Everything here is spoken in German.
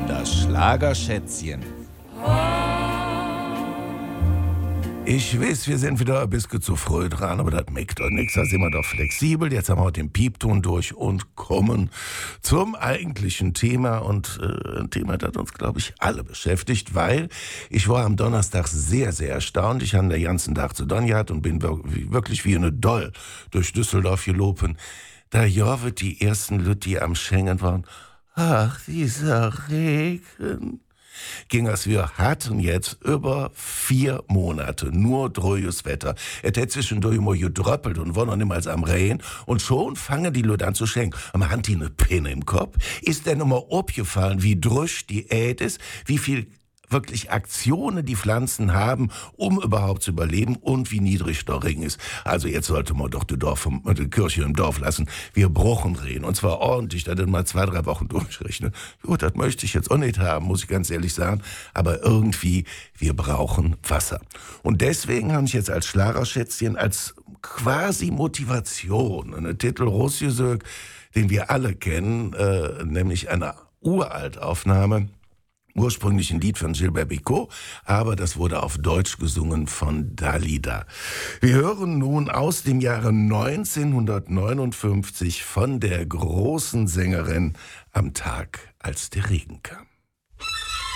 Das Schlagerschätzchen. Ich weiß, wir sind wieder ein bisschen zu früh dran, aber das macht doch nichts, da sind wir doch flexibel. Jetzt haben wir heute den Piepton durch und kommen zum eigentlichen Thema und ein Thema, das uns, glaube ich, alle beschäftigt, weil ich war am Donnerstag sehr, sehr erstaunt. Ich habe den ganzen Tag zu Don gehabt und bin wirklich wie eine Doll durch Düsseldorf gelopen. Da wird die ersten Leute am Schengen waren. Ach, dieser Regen. Ging es wir hatten jetzt über 4 Monate nur dröges Wetter. Es hat zwischendurch immer gedröppelt und war noch niemals am Regen. Und schon fangen die Leute an zu schenken. Aber haben die eine Pinne im Kopf? Ist denn immer aufgefallen, wie drüsch die Äd ist? Wie viel wirklich Aktionen die Pflanzen haben, um überhaupt zu überleben und wie niedrig der Regen ist. Also jetzt sollte man doch die Kirche im Dorf lassen. Wir brauchen Regen und zwar ordentlich, das mal 2-3 Wochen durchrechnen. Gut, das möchte ich jetzt auch nicht haben, muss ich ganz ehrlich sagen, aber irgendwie, wir brauchen Wasser. Und deswegen habe ich jetzt als Schlagerschätzchen, als quasi Motivation einen Titel rausgesucht, den wir alle kennen, nämlich eine Uraltaufnahme, ursprünglich ein Lied von Gilbert Bécaud, aber das wurde auf Deutsch gesungen von Dalida. Wir hören nun aus dem Jahre 1959 von der großen Sängerin Am Tag, als der Regen kam.